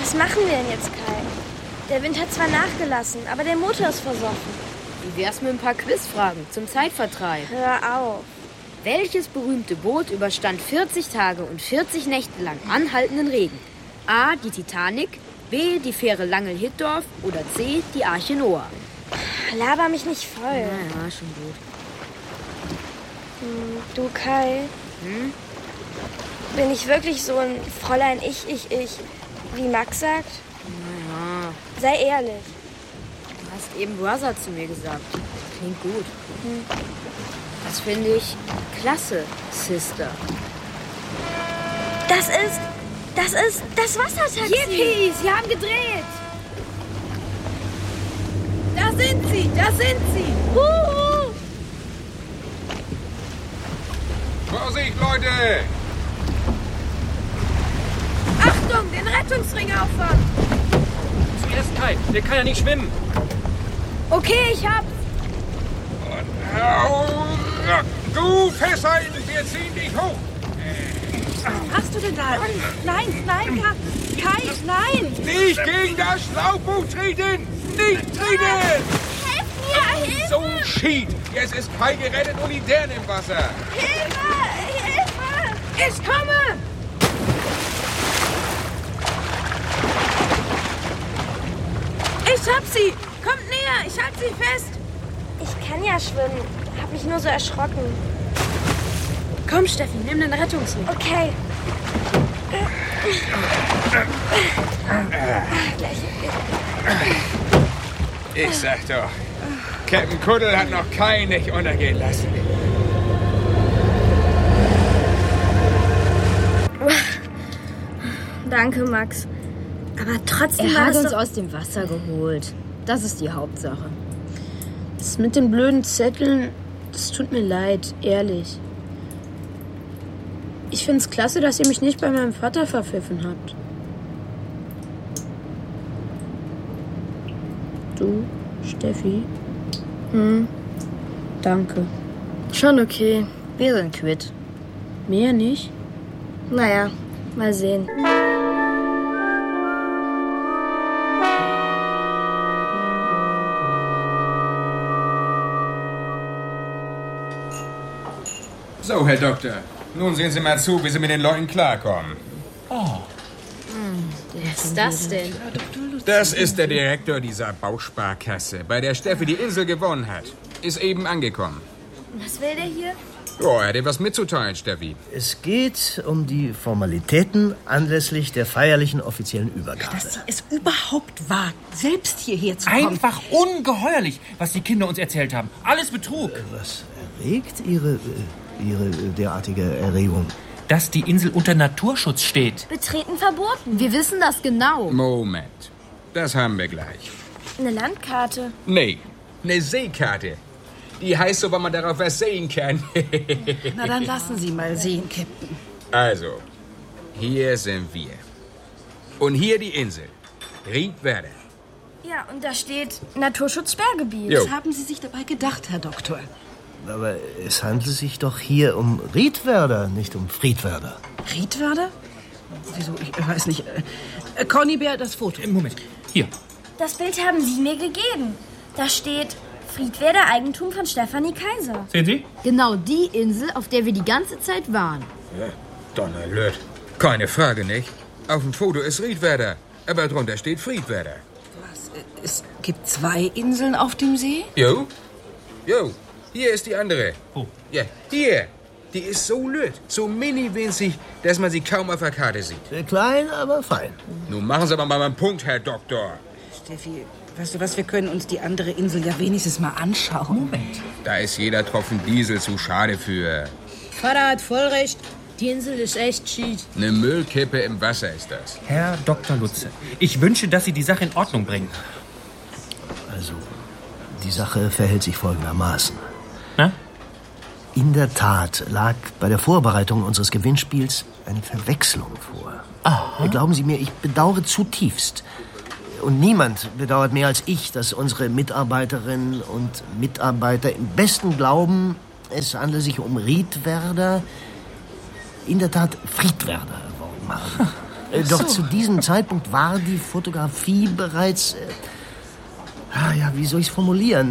Was machen wir denn jetzt, Kai? Der Wind hat zwar nachgelassen, aber der Motor ist versoffen. Wie wär's mit ein paar Quizfragen zum Zeitvertreib? Hör auf. Welches berühmte Boot überstand 40 Tage und 40 Nächte lang anhaltenden Regen? A. die Titanic, B. die Fähre Langel-Hittorf oder C. die Arche Noah? Laber mich nicht voll. Ja, schon gut. Du, Kai, bin ich wirklich so ein Fräulein ich, wie Max sagt? Naja, Sei ehrlich. du hast eben Brother zu mir gesagt. Klingt gut. Das finde ich klasse, Sister. Das ist das Wassertaxi. Yippie, sie haben gedreht. Da sind sie! Huhu. Vorsicht, Leute! Achtung, den Rettungsring auffangen! Zuerst Kai, der kann ja nicht schwimmen. Okay, ich hab's. Du festhalten, wir ziehen dich hoch! Was machst du denn da? Nein, Kai, nein! Nicht gegen das Schlauchboot treten! Nicht treten! Helft mir! So schied! Jetzt ist Kai gerettet und die Dänen im Wasser! Hilfe! Ich komme! Ich hab sie! Kommt näher, ich halte sie fest! Ich kann ja schwimmen. Hab mich nur so erschrocken. Komm, Steffi, nimm den Rettungsring. Okay. Ich sag doch, Captain Kuddel hat noch keinen nicht untergehen lassen. Danke, Max. Aber trotzdem Er war hat das uns doch... aus dem Wasser geholt. Das ist die Hauptsache. Das mit den blöden Zetteln, das tut mir leid, ehrlich. Ich find's klasse, dass ihr mich nicht bei meinem Vater verpfiffen habt. Du, Steffi? Danke. Schon okay. Wir sind quitt. Mehr nicht? Naja, mal sehen. So, Herr Doktor, nun sehen Sie mal zu, wie Sie mit den Leuten klarkommen. Wer ist das denn? Das ist der Direktor dieser Bausparkasse, bei der Steffi die Insel gewonnen hat. Ist eben angekommen. Was will der hier? Ja, er hat dir was mitzuteilen, Steffi. Es geht um die Formalitäten anlässlich der feierlichen offiziellen Übergabe. Dass sie es überhaupt wagt, selbst hierher zu kommen. Einfach ungeheuerlich, was die Kinder uns erzählt haben. Alles Betrug. Was erregt Ihre derartige Erregung? Dass die Insel unter Naturschutz steht. Betreten verboten. Wir wissen das genau. Moment, das haben wir gleich. Eine Landkarte. Nee, eine Seekarte. Die heißt so, weil man darauf was sehen kann. Na, dann lassen Sie mal sehen, Captain. Also, hier sind wir. Und hier die Insel. Riedwerder. Ja, und da steht Naturschutzsperrgebiet. Jo. Was haben Sie sich dabei gedacht, Herr Doktor? Aber es handelt sich doch hier um Riedwerder, nicht um Friedwerder. Riedwerder? Wieso? Ich weiß nicht. Conny Bär, das Foto. Moment, hier. Das Bild haben Sie mir gegeben. Da steht Friedwerder Eigentum von Stefanie Kaiser. Sehen Sie? Genau die Insel, auf der wir die ganze Zeit waren. Ja, Donnerlöt. Keine Frage, nicht? Auf dem Foto ist Riedwerder, aber drunter steht Friedwerder. Was? Es gibt 2 Inseln auf dem See? Jo, hier ist die andere. Wo? Ja, hier. Die ist so lütt, so mini-winzig, dass man sie kaum auf der Karte sieht. Klein, aber fein. Nun machen Sie aber mal einen Punkt, Herr Doktor. Steffi, weißt du was, wir können uns die andere Insel ja wenigstens mal anschauen. Moment. Da ist jeder Tropfen Diesel zu schade für. Vater hat voll recht. Die Insel ist echt schied. Eine Müllkippe im Wasser ist das. Herr Dr. Lutze, ich wünsche, dass Sie die Sache in Ordnung bringen. Also, die Sache verhält sich folgendermaßen. Na? In der Tat lag bei der Vorbereitung unseres Gewinnspiels eine Verwechslung vor. Aha. Glauben Sie mir, ich bedauere zutiefst. Und niemand bedauert mehr als ich, dass unsere Mitarbeiterinnen und Mitarbeiter im besten Glauben, es handelt sich um Riedwerder, in der Tat Friedwerder erworben haben. Doch zu diesem Zeitpunkt war die Fotografie bereits... wie soll ich es formulieren?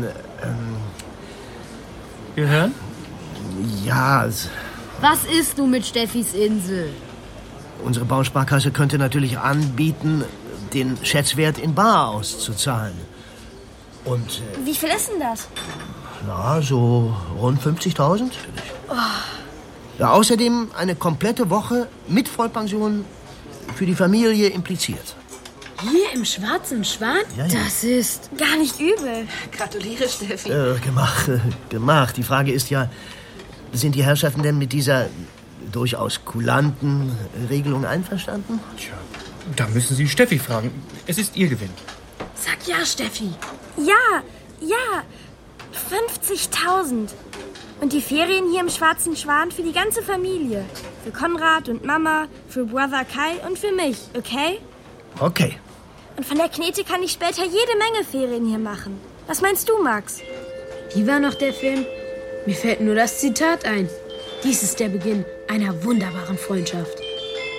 Wir hören? Ja, Was ist nun mit Steffis Insel? unsere Bausparkasse könnte natürlich anbieten, den Schätzwert in bar auszuzahlen. Und, Wie viel ist denn das? so rund 50.000. Ja, außerdem eine komplette Woche mit Vollpension für die Familie impliziert. Hier im Schwarzen Schwan? Ja. Das ist... Gar nicht übel. Gratuliere, Steffi. Gemacht. Die Frage ist ja, sind die Herrschaften denn mit dieser durchaus kulanten Regelung einverstanden? Tja, da müssen Sie Steffi fragen. Es ist Ihr Gewinn. Sag ja, Steffi. Ja. 50.000. Und die Ferien hier im Schwarzen Schwan für die ganze Familie. Für Konrad und Mama, für Brother Kai und für mich, okay? Okay. Und von der Knete kann ich später jede Menge Ferien hier machen. Was meinst du, Max? Wie war noch der Film? Mir fällt nur das Zitat ein. Dies ist der Beginn einer wunderbaren Freundschaft.